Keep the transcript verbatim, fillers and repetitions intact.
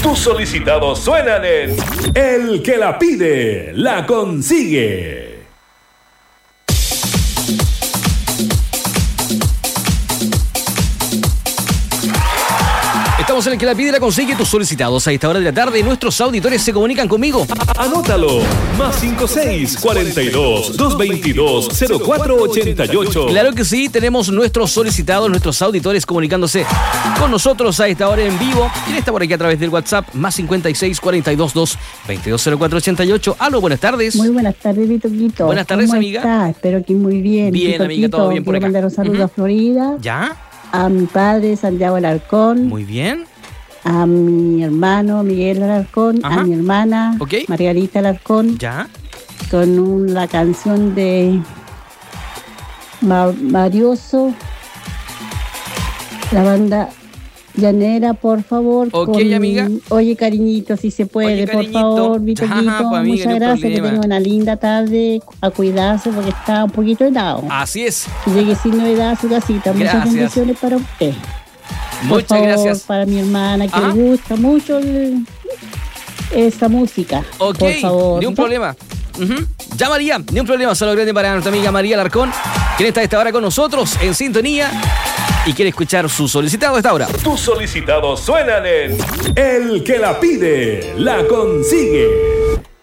Tus solicitados suenan en El que la pide, la consigue. Estamos en El que la pide, la consigue. Tus solicitados a esta hora de la tarde. Nuestros auditores se comunican conmigo. Anótalo. Más cinco seis, cuarenta y dos, doscientos veintidós, cero cuatro ochenta y ocho. Claro que sí, tenemos nuestros solicitados, nuestros auditores comunicándose con nosotros a esta hora en vivo. ¿Quién está por aquí a través del WhatsApp? Más cincuenta y seis, cuarenta y dos, doscientos veintidós, cero cuatro ochenta y ocho. Aló, buenas tardes. Muy buenas tardes, Vito Quito. Buenas tardes, ¿Cómo amiga. Está? Espero que muy bien. Bien, Vito amiga, Quito, todo bien por quiero acá. mandar un saludo Uh-huh. a Florida. ¿Ya? A mi padre, Santiago Alarcón. Muy bien. A mi hermano, Miguel Alarcón. Ajá. A mi hermana, Ok. Margarita Alarcón. ¿Ya? Con un- la canción de Ma- Marioso. La banda llanera, por favor. Ok, con, amiga. Oye, cariñito, si se puede, Oye, por cariñito. favor, Vito Ya, Quito. pues, amiga, Muchas no hay gracias, que problema. tenga una linda tarde. A cuidarse porque está un poquito helado. Así es. Que llegue sin novedad a su casita. Muchas Gracias. bendiciones para usted. Por Muchas favor, gracias. para mi hermana, que Ajá. le gusta mucho el- esta música. Ok, por favor. ni un problema. Ujú. Ya, María, ni un problema. Saludo grande para nuestra amiga María Alarcón, quien está a esta hora con nosotros en sintonía y quiere escuchar su solicitado a esta hora. Tus solicitados suenan en El que la pide, la consigue.